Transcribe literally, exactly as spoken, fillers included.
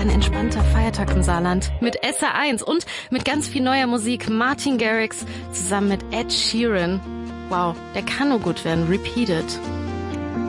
ein entspannter Feiertag im Saarland. Mit S R eins und mit ganz viel neuer Musik. Martin Garrix zusammen mit Ed Sheeran. Wow, der kann nur gut werden. Repeat it.